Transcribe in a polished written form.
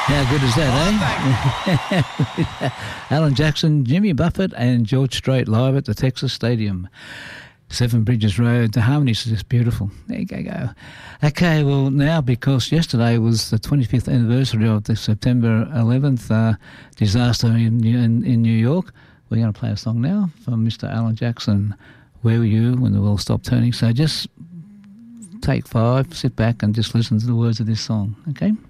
How good is that, eh? Alan Jackson, Jimmy Buffett and George Strait live at the Texas Stadium. Seven Bridges Road. The harmonies are just beautiful. There you go. Okay, well, now, because yesterday was the 25th anniversary of the September 11th disaster in New York, we're going to play a song now from Mr. Alan Jackson, Where Were You When the World Stopped Turning? So just take 5, sit back and just listen to the words of this song, okay?